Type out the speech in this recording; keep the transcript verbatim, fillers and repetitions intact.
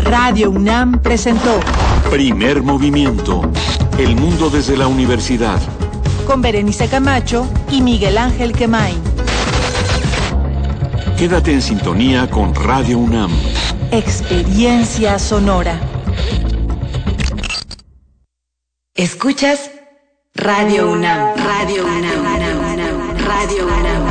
Radio UNAM presentó Primer Movimiento. El mundo desde la universidad. Con Berenice Camacho y Miguel Ángel Quemain. Quédate en sintonía con Radio UNAM. Experiencia sonora. Escuchas Radio UNAM. Radio UNAM. Radio UNAM.